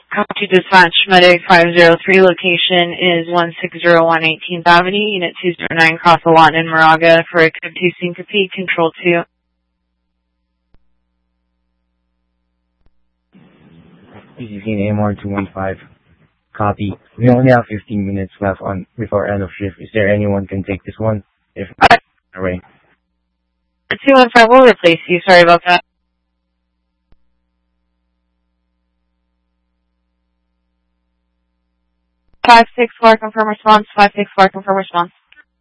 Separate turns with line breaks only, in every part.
Copy dispatch, Medic 503, location is 1601 18th Avenue, Unit 209, cross the lot in Moraga for a code 2 syncope, control 2.
PCC AMR 215. Copy. We only have 15 minutes left before end of shift. Is there anyone can take this one? If not, array.
215 will replace you. Sorry about that. 564, confirm response. 564, confirm response.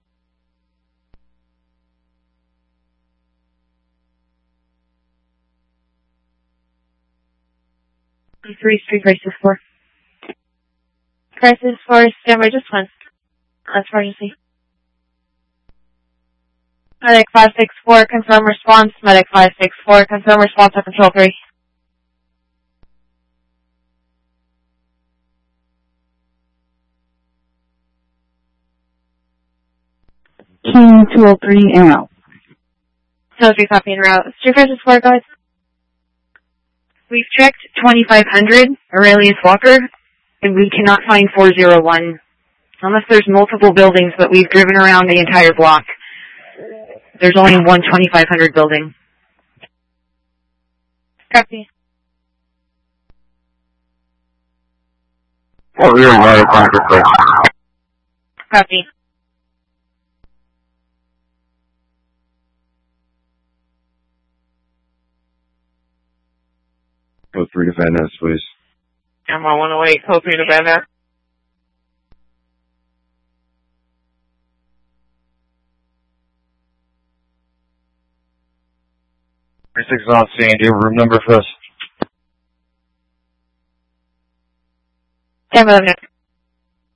Three Street, crisis 4. Crisis 4, standby just once. That's emergency. Medic 564, confirm response. Medic 564, confirm response at control 3.
King 203 en route.
203 copy en route. Street crisis 4, go ahead. We've checked 2500 Aurelius Walker, and we cannot find 401. Unless there's multiple buildings, but we've driven around the entire block. There's only one 2500 building. Copy.
401,
Copy.
Code 3 to Van Ness, please.
I'm on 108, code 3 to Van Ness.
Six on scene. Do you have a room number for us?
1011.